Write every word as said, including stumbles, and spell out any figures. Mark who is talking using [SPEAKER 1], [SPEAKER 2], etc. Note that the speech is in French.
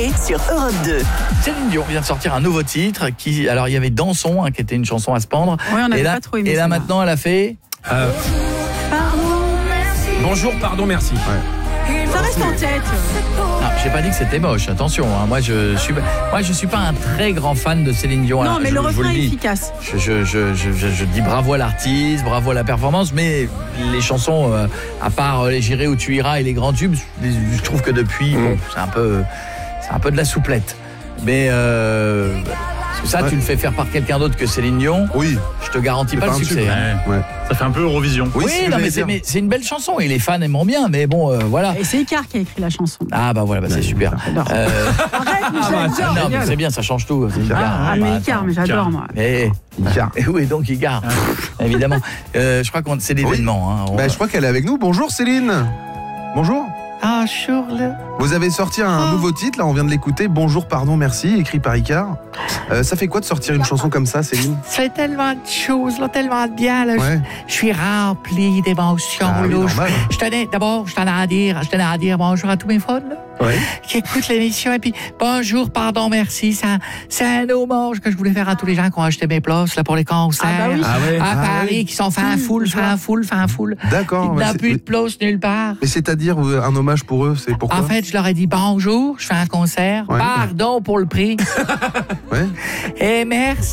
[SPEAKER 1] l'été sur Europe deux.
[SPEAKER 2] Céline Dion vient de sortir un nouveau titre. Qui, alors, il y avait Dansons, hein, qui était une chanson à se pendre.
[SPEAKER 3] Oui, on
[SPEAKER 2] et
[SPEAKER 3] n'avait
[SPEAKER 2] là,
[SPEAKER 3] pas trop aimé
[SPEAKER 2] et là
[SPEAKER 3] ça.
[SPEAKER 2] maintenant, elle a fait...
[SPEAKER 4] Euh,
[SPEAKER 3] Pardon, merci.
[SPEAKER 4] bonjour, pardon, merci. Ouais.
[SPEAKER 3] Ça reste en tête.
[SPEAKER 2] Non, j'ai pas dit que c'était moche, attention. Hein. Moi, je suis, moi, je suis pas un très grand fan de Céline Dion.
[SPEAKER 3] Non,
[SPEAKER 2] Alors,
[SPEAKER 3] mais
[SPEAKER 2] je,
[SPEAKER 3] le
[SPEAKER 2] je vous
[SPEAKER 3] refrain
[SPEAKER 2] le
[SPEAKER 3] est
[SPEAKER 2] dis.
[SPEAKER 3] efficace.
[SPEAKER 2] Je, je, je, je, je, je dis bravo à l'artiste, bravo à la performance, mais les chansons, euh, à part euh, les J'irai où tu iras et les grands tubes, je trouve que depuis,
[SPEAKER 4] Mmh.
[SPEAKER 2] bon, c'est un peu, c'est un peu de la souplette. Mais euh, parce que ça,
[SPEAKER 5] Ouais.
[SPEAKER 2] tu le fais faire par quelqu'un d'autre que Céline Dion.
[SPEAKER 5] Oui.
[SPEAKER 2] Je te garantis
[SPEAKER 5] C'est
[SPEAKER 2] pas,
[SPEAKER 5] pas
[SPEAKER 2] le
[SPEAKER 5] un
[SPEAKER 2] succès.
[SPEAKER 5] tube,
[SPEAKER 2] hein.
[SPEAKER 5] Ouais.
[SPEAKER 6] Ça fait un peu Eurovision.
[SPEAKER 5] Oui,
[SPEAKER 2] Oui,
[SPEAKER 5] c'est ce que
[SPEAKER 2] non, mais
[SPEAKER 5] j'allais
[SPEAKER 2] c'est,
[SPEAKER 5] dire.
[SPEAKER 2] mais c'est une belle chanson et les fans aiment bien. Mais bon, euh, voilà.
[SPEAKER 3] Et c'est Icar qui a écrit la chanson.
[SPEAKER 2] Ah bah voilà, bah, c'est super.
[SPEAKER 3] J'adore.
[SPEAKER 2] Euh,
[SPEAKER 3] Arrête, mais
[SPEAKER 2] non,
[SPEAKER 3] j'adore.
[SPEAKER 2] mais c'est bien, ça change tout. C'est Icar,
[SPEAKER 3] Ah,
[SPEAKER 2] hein,
[SPEAKER 3] mais
[SPEAKER 2] bah,
[SPEAKER 3] Icar,
[SPEAKER 2] attends.
[SPEAKER 3] mais j'adore, moi.
[SPEAKER 2] Eh,
[SPEAKER 5] Icar.
[SPEAKER 2] eh oui, donc Icar, évidemment. Euh, je crois que c'est l'événement. Hein. On-
[SPEAKER 5] Bah, je crois qu'elle est avec nous. Bonjour Céline. Bonjour.
[SPEAKER 2] Ah, Charles.
[SPEAKER 5] Vous avez sorti un nouveau titre, là on vient de l'écouter. Bonjour, pardon, merci, écrit par Icar. Euh, ça fait quoi de sortir une chanson comme ça, Céline?
[SPEAKER 7] C'est tellement de choses, là, tellement de bien. Là.
[SPEAKER 5] Ouais.
[SPEAKER 7] Je, je suis rempli d'émotions.
[SPEAKER 5] Ah oui,
[SPEAKER 7] là.
[SPEAKER 5] normal.
[SPEAKER 7] je, je tenais, d'abord, je tenais à dire, je tenais à dire bonjour à tous mes fans là,
[SPEAKER 5] Ouais.
[SPEAKER 7] qui écoutent l'émission. Et puis, bonjour, pardon, merci. Ça, c'est un hommage que je voulais faire à tous les gens qui ont acheté mes places là, pour les concerts.
[SPEAKER 3] Ah bah oui.
[SPEAKER 4] Ah ouais.
[SPEAKER 7] À
[SPEAKER 5] Ah
[SPEAKER 7] Paris,
[SPEAKER 5] oui.
[SPEAKER 7] qui sont fin foule, fin foule, fin foule.
[SPEAKER 5] D'accord.
[SPEAKER 7] Il
[SPEAKER 5] mais
[SPEAKER 7] n'y a
[SPEAKER 5] c'est-
[SPEAKER 7] plus de place nulle part.
[SPEAKER 5] Mais c'est-à-dire euh, un hommage pour eux, c'est pourquoi?
[SPEAKER 7] En fait, je leur ai dit bonjour, je fais un concert.
[SPEAKER 5] Ouais.
[SPEAKER 7] Pardon pour le prix.
[SPEAKER 5] Ouais.
[SPEAKER 7] Et merci.